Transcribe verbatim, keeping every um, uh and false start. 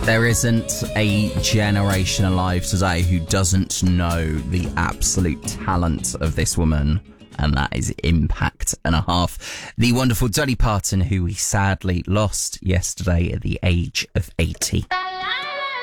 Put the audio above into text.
There isn't a generation alive today who doesn't know the absolute talent of this woman, and that is impact and a half. The wonderful Dolly Parton, who we sadly lost yesterday at the age of eighty.